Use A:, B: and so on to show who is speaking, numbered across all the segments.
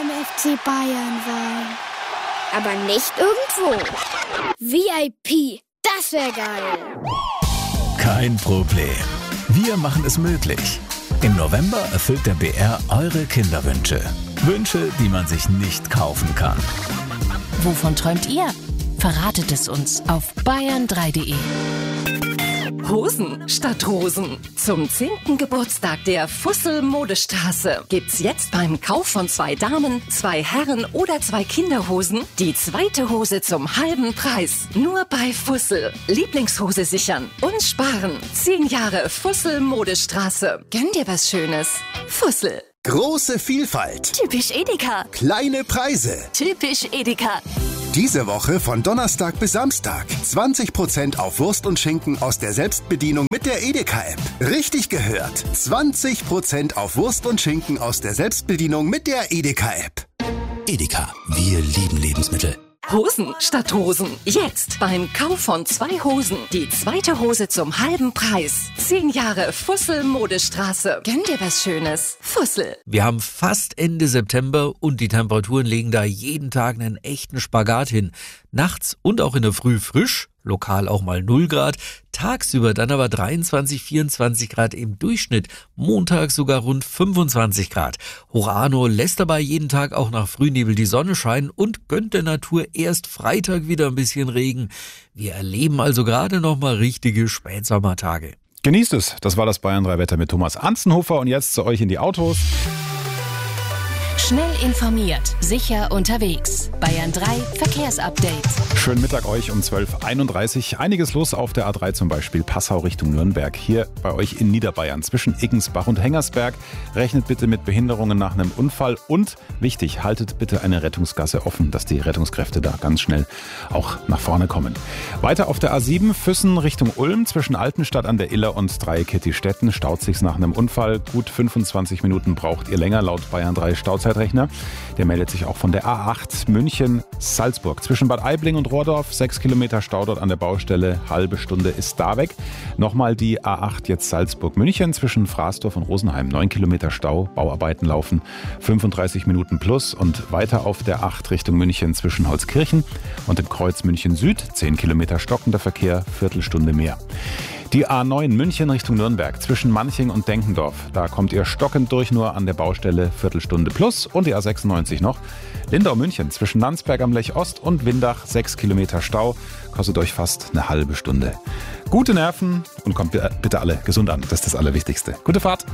A: beim FC Bayern sein. Aber nicht irgendwo. VIP, das wäre geil.
B: Kein Problem. Wir machen es möglich. Im November erfüllt der BR eure Kinderwünsche. Wünsche, die man sich nicht kaufen kann.
C: Wovon träumt ihr? Verratet es uns auf bayern3.de.
D: Hosen statt Rosen. Zum 10. Geburtstag der Fussel-Modestraße gibt's jetzt beim Kauf von 2 Damen, 2 Herren oder 2 Kinderhosen die zweite Hose zum halben Preis. Nur bei Fussel. Lieblingshose sichern und sparen. 10 Jahre Fussel-Modestraße. Gönn dir was Schönes. Fussel.
E: Große Vielfalt.
C: Typisch Edeka.
E: Kleine Preise.
C: Typisch Edeka.
E: Diese Woche von Donnerstag bis Samstag. 20% auf Wurst und Schinken aus der Selbstbedienung mit der Edeka-App. Richtig gehört. 20% auf Wurst und Schinken aus der Selbstbedienung mit der Edeka-App.
F: Edeka, wir lieben Lebensmittel.
D: Hosen statt Rosen. Jetzt beim Kauf von 2 Hosen die zweite Hose zum halben Preis. 10 Jahre Fussel-Modestraße. Gönn dir was Schönes. Fussel.
G: Wir haben fast Ende September und die Temperaturen legen da jeden Tag einen echten Spagat hin. Nachts und auch in der Früh frisch, lokal auch mal 0 Grad, tagsüber dann aber 23, 24 Grad im Durchschnitt, Montag sogar rund 25 Grad. Hoch-Arno lässt dabei jeden Tag auch nach Frühnebel die Sonne scheinen und gönnt der Natur erst Freitag wieder ein bisschen Regen. Wir erleben also gerade noch mal richtige Spätsommertage.
H: Genießt es. Das war das Bayern 3 Wetter mit Thomas Anzenhofer und jetzt zu euch in die Autos.
C: Schnell informiert, sicher unterwegs. Bayern 3 Verkehrsupdate.
H: Schönen Mittag euch um 12.31 Uhr. Einiges los auf der A3 zum Beispiel Passau Richtung Nürnberg. Hier bei euch in Niederbayern zwischen Iggensbach und Hengersberg. Rechnet bitte mit Behinderungen nach einem Unfall und wichtig, haltet bitte eine Rettungsgasse offen, dass die Rettungskräfte da ganz schnell auch nach vorne kommen. Weiter auf der A7 Füssen Richtung Ulm zwischen Altenstadt an der Iller und Dreieckettistetten staut sich's nach einem Unfall. Gut 25 Minuten braucht ihr länger laut Bayern 3 Stauzeitrechner. Der meldet sich auch von der A8 München-Salzburg zwischen Bad Aibling und Rohrdorf. 6 Kilometer Stau dort an der Baustelle, halbe Stunde ist da weg. Nochmal die A8 jetzt Salzburg-München zwischen Fraßdorf und Rosenheim. 9 Kilometer Stau, Bauarbeiten laufen 35 Minuten plus und weiter auf der 8 Richtung München zwischen Holzkirchen und dem Kreuz München Süd. 10 Kilometer stockender Verkehr, Viertelstunde mehr. Die A9 München Richtung Nürnberg zwischen Manching und Denkendorf. Da kommt ihr stockend durch, nur an der Baustelle Viertelstunde plus. Und die A96 noch. Lindau München zwischen Landsberg am Lech Ost und Windach. 6 Kilometer Stau. Kostet euch fast eine halbe Stunde. Gute Nerven und kommt bitte alle gesund an. Das ist das Allerwichtigste. Gute Fahrt.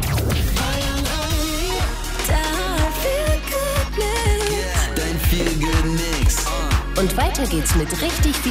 C: Und weiter geht's mit richtig viel